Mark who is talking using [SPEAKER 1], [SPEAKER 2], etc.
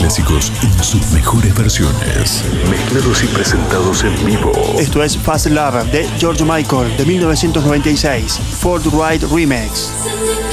[SPEAKER 1] clásicos en sus mejores versiones, mezclados y presentados en vivo.
[SPEAKER 2] Esto es Fast Love de George Michael de 1996, Ford Ride Remix.